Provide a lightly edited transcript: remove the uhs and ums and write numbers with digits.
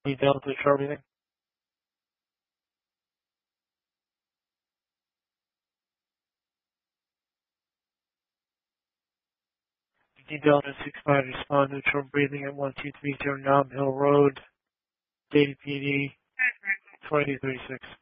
Delta to Charlie then. Delta 65 respond neutral breathing at 1230 Nom Hill Road, Data PD 2236.